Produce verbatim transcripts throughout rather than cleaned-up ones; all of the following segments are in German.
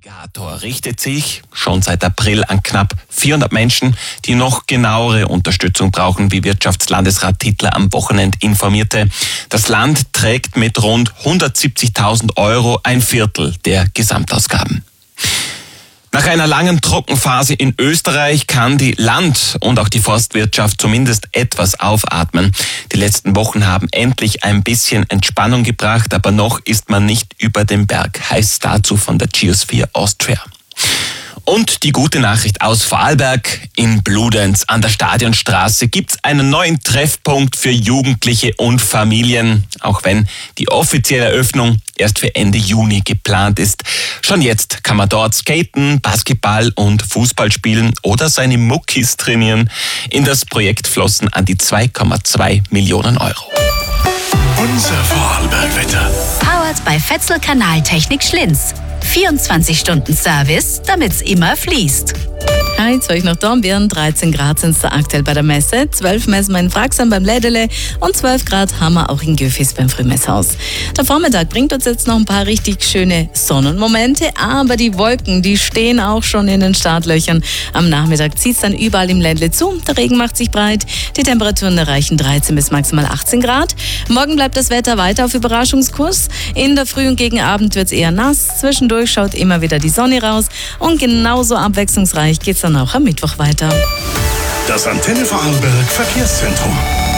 Navigator richtet sich schon seit April an knapp vierhundert Menschen, die noch genauere Unterstützung brauchen, wie Wirtschaftslandesrat Tittler am Wochenende informierte. Das Land trägt mit rund hundertsiebzigtausend Euro ein Viertel der Gesamtausgaben. Nach einer langen Trockenphase in Österreich kann die Land- und auch die Forstwirtschaft zumindest etwas aufatmen. Die letzten Wochen haben endlich ein bisschen Entspannung gebracht, aber noch ist man nicht über den Berg, heißt dazu von der Geosphere Austria. Und die gute Nachricht aus Vorarlberg: in Bludenz an der Stadionstraße gibt's einen neuen Treffpunkt für Jugendliche und Familien, auch wenn die offizielle Eröffnung erst für Ende Juni geplant ist. Schon jetzt kann man dort skaten, Basketball und Fußball spielen oder seine Muckis trainieren. In das Projekt flossen an die zwei Komma zwei Millionen Euro. Unser Vorarlberg-Wetter. Powered bei Fetzel Kanaltechnik Schlinz. vierundzwanzig Stunden Service, damit's immer fließt. Hi, zu euch nach Dornbirn. dreizehn Grad sind es da aktuell bei der Messe, zwölf messen wir in Fraxam beim Lädele und zwölf Grad haben wir auch in Göfis beim Frühmesshaus. Der Vormittag bringt uns jetzt noch ein paar richtig schöne Sonnenmomente, aber die Wolken, die stehen auch schon in den Startlöchern. Am Nachmittag zieht es dann überall im Ländle zu, der Regen macht sich breit, die Temperaturen erreichen dreizehn bis maximal achtzehn Grad. Morgen bleibt das Wetter weiter auf Überraschungskurs. In der Früh und gegen Abend wird es eher nass, zwischendurch schaut immer wieder die Sonne raus und genauso abwechslungsreich geht es dann auch am Mittwoch weiter. Das Antenne Vorarlberg Verkehrszentrum.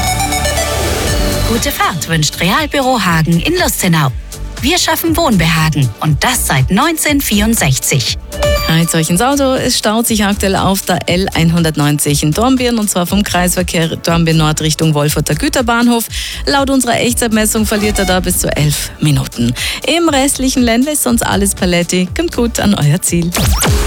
Gute Fahrt wünscht Realbüro Hagen in Lustenau. Wir schaffen Wohnbehagen und das seit neunzehnhundertvierundsechzig. Hi, zu euch ins Auto. Es staut sich aktuell auf der L hundertneunzig in Dornbirn und zwar vom Kreisverkehr Dornbirn Nord Richtung Wolfurter Güterbahnhof. Laut unserer Echtzeitmessung verliert er da bis zu elf Minuten. Im restlichen Ländle ist sonst alles paletti. Kommt gut an euer Ziel.